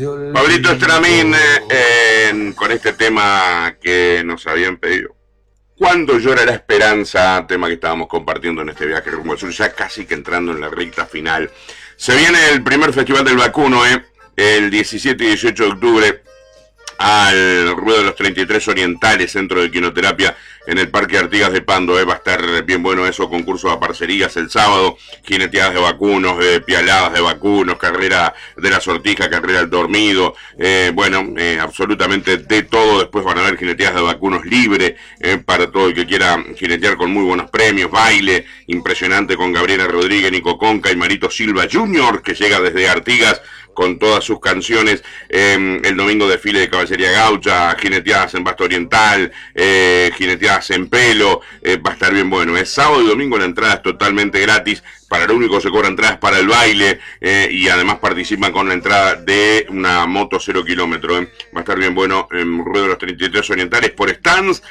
Pablito Estramín con este tema que nos habían pedido. Cuando llora la esperanza, tema que estábamos compartiendo en este viaje rumbo al sur, ya casi que entrando en la recta final. Se viene el primer festival del vacuno, el 17 y 18 de octubre, al ruedo de los 33 orientales, centro de quinoterapia en el Parque Artigas de Pando. Va a estar bien bueno eso, concursos a parcerías el sábado, jineteadas de vacunos, pialadas de vacunos, carrera de la sortija, carrera del dormido, absolutamente de todo. Después van a haber jineteadas de vacunos libre para todo el que quiera jinetear, con muy buenos premios, baile impresionante con Gabriela Rodríguez, Nico Conca y Marito Silva Jr., que llega desde Artigas con todas sus canciones. El domingo desfile de caballería gaucha, jineteadas en Basto Oriental, jineteadas en pelo, va a estar bien bueno. Es sábado y domingo, la entrada es totalmente gratis. Para lo único se cobran entradas para el baile y además participan con la entrada de una moto 0 kilómetros. Va a estar bien bueno en Ruedo de los 33 Orientales por stands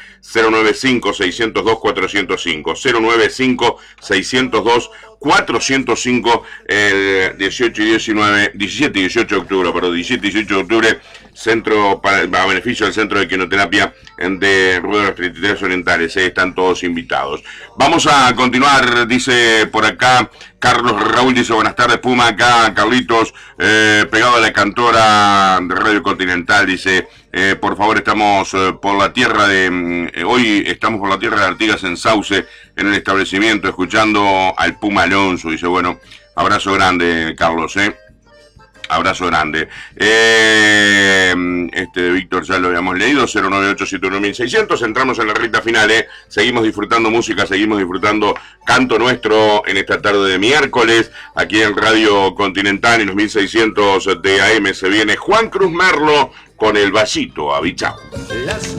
095-602-405. 095-602-405 el 17 y 18 de octubre, 17 y 18 de octubre, centro a beneficio del Centro de Quinoterapia de Ruedo de los 33 Orientales. Están todos invitados. Vamos a continuar, dice por acá Carlos Raúl, dice buenas tardes Puma, acá Carlitos, pegado a la cantora de Radio Continental, dice por favor estamos por la tierra de, hoy estamos por la tierra de Artigas en Sauce, en el establecimiento, escuchando al Puma Alonso, dice bueno, abrazo grande Carlos, abrazo grande. Víctor ya lo habíamos leído, 098-71600. Entramos en la recta final, seguimos disfrutando música, seguimos disfrutando canto nuestro en esta tarde de miércoles, aquí en Radio Continental, en los 1600 de AM. Se viene Juan Cruz Merlo con el vasito abichao.